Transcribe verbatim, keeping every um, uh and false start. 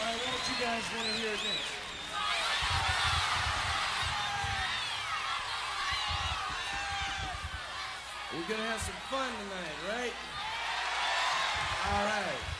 right, what you guys want to hear next? We're gonna have some fun tonight, right? All right.